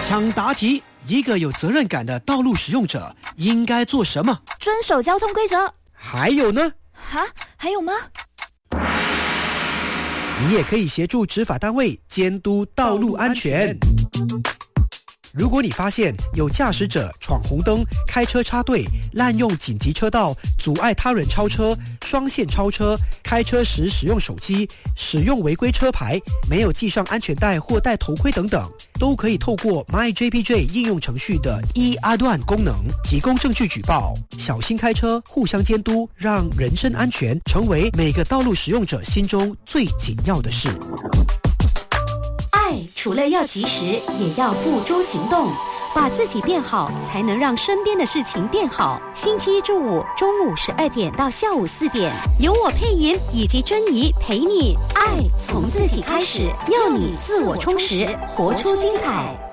抢答题，一个有责任感的道路使用者应该做什么？ 遵守交通规则。 还有呢？ 还有吗？ 你也可以协助执法单位监督道路安全。如果你发现有驾驶者闯红灯、开车插队、滥用紧急车道、阻碍他人超车、双线超车、开车时使用手机、使用违规车牌、没有系上安全带或戴头盔等等，都可以透过 MyJPJ 应用程序的阿段功能提供证据举报。小心开车，互相监督，让人身安全成为每个道路使用者心中最紧要的事。 爱除了要及时，也要付诸行动。把自己变好，才能让身边的事情变好。星期一至五中午12点到下午4点，由我配音以及珍妮陪你。爱从自己开始，要你自我充实，活出精彩。